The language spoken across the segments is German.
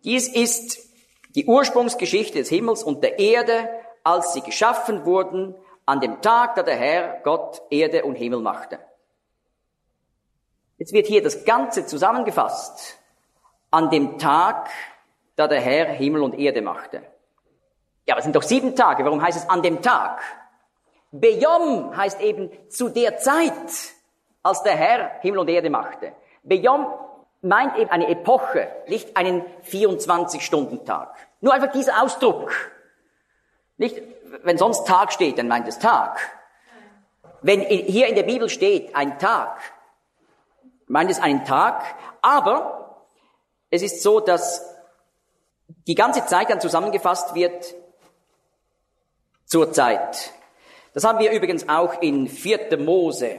Dies ist die Ursprungsgeschichte des Himmels und der Erde, als sie geschaffen wurden, an dem Tag, da der Herr Gott Erde und Himmel machte. Jetzt wird hier das Ganze zusammengefasst. An dem Tag, da der Herr Himmel und Erde machte. Ja, aber es sind doch 7 Tage. Warum heißt es an dem Tag? Beyom heißt eben zu der Zeit, als der Herr Himmel und Erde machte. Beyom meint eben eine Epoche, nicht einen 24-Stunden-Tag. Nur einfach dieser Ausdruck. Nicht, wenn sonst Tag steht, dann meint es Tag. Wenn hier in der Bibel steht ein Tag, meint es einen Tag, aber es ist so, dass die ganze Zeit dann zusammengefasst wird zur Zeit. Das haben wir übrigens auch in 4. Mose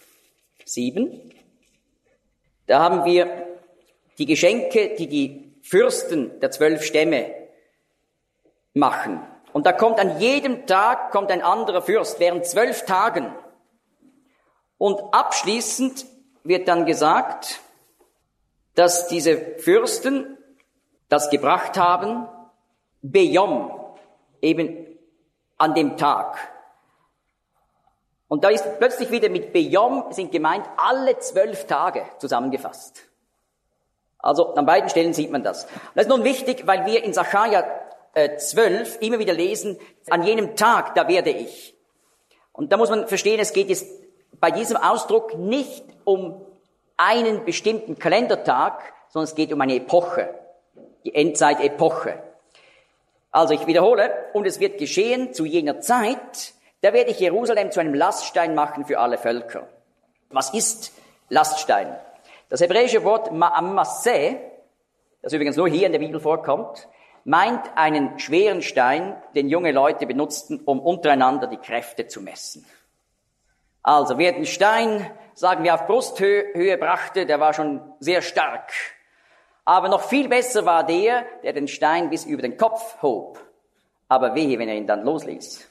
7. Da haben wir die Geschenke, die die Fürsten der 12 Stämme machen. Und da kommt an jedem Tag kommt ein anderer Fürst, während 12 Tagen. Und abschließend wird dann gesagt, dass diese Fürsten das gebracht haben, Beyom, eben an dem Tag. Und da ist plötzlich wieder mit Beyom sind gemeint alle 12 Tage zusammengefasst. Also an beiden Stellen sieht man das. Das ist nun wichtig, weil wir in Sacharja 12 immer wieder lesen, an jenem Tag, da werde ich. Und da muss man verstehen, es geht jetzt bei diesem Ausdruck nicht um einen bestimmten Kalendertag, sondern es geht um eine Epoche, die Endzeitepoche. Also ich wiederhole, und es wird geschehen zu jener Zeit, da werde ich Jerusalem zu einem Laststein machen für alle Völker. Was ist Laststein? Das hebräische Wort Ma'amasseh, das übrigens nur hier in der Bibel vorkommt, meint einen schweren Stein, den junge Leute benutzten, um untereinander die Kräfte zu messen. Also wer den Stein, sagen wir, auf Brusthöhe brachte, der war schon sehr stark. Aber noch viel besser war der den Stein bis über den Kopf hob. Aber wehe, wenn er ihn dann losließ.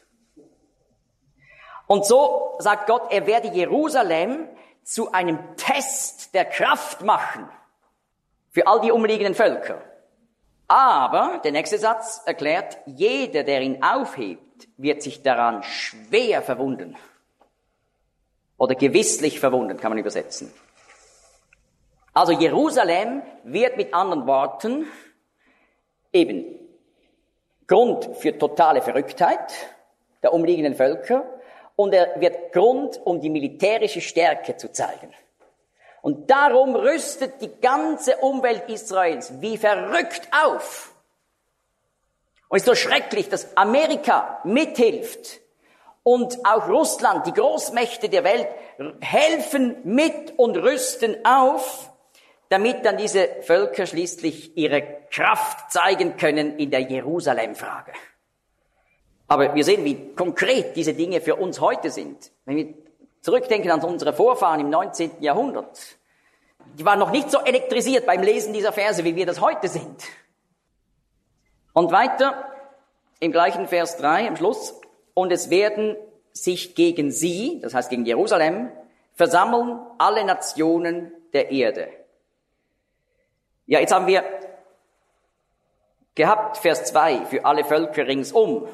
Und so sagt Gott, er werde Jerusalem zu einem Test der Kraft machen für all die umliegenden Völker. Aber, der nächste Satz erklärt, jeder, der ihn aufhebt, wird sich daran schwer verwunden. Oder gewisslich verwunden, kann man übersetzen. Also Jerusalem wird mit anderen Worten eben Grund für totale Verrücktheit der umliegenden Völker und er wird Grund, um die militärische Stärke zu zeigen. Und darum rüstet die ganze Umwelt Israels wie verrückt auf. Und es ist so schrecklich, dass Amerika mithilft und auch Russland, die Großmächte der Welt, helfen mit und rüsten auf, damit dann diese Völker schließlich ihre Kraft zeigen können in der Jerusalem-Frage. Aber wir sehen, wie konkret diese Dinge für uns heute sind. Wenn wir zurückdenken an unsere Vorfahren im 19. Jahrhundert, die waren noch nicht so elektrisiert beim Lesen dieser Verse, wie wir das heute sind. Und weiter, im gleichen Vers 3, am Schluss, und es werden sich gegen sie, das heißt gegen Jerusalem, versammeln alle Nationen der Erde. Ja, jetzt haben wir gehabt, Vers 2, für alle Völker ringsum.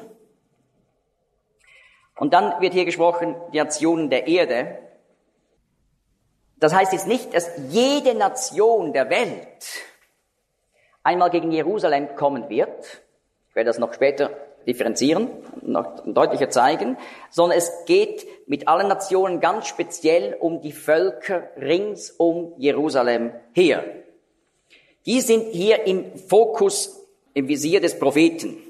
Und dann wird hier gesprochen, die Nationen der Erde. Das heißt jetzt nicht, dass jede Nation der Welt einmal gegen Jerusalem kommen wird. Ich werde das noch später differenzieren, noch deutlicher zeigen, sondern es geht mit allen Nationen ganz speziell um die Völker rings um Jerusalem her. Die sind hier im Fokus, im Visier des Propheten.